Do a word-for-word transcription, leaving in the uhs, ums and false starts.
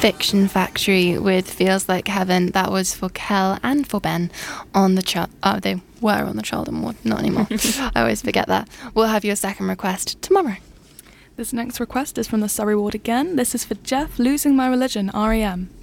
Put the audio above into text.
Fiction Factory with Feels Like Heaven. That was for Kel and for Ben on the chart. Oh, they were on the Child and Ward, not anymore. I always forget that. We'll have your second request tomorrow. This next request is from the Surrey Ward again. This is for Jeff, Losing My Religion, R E M.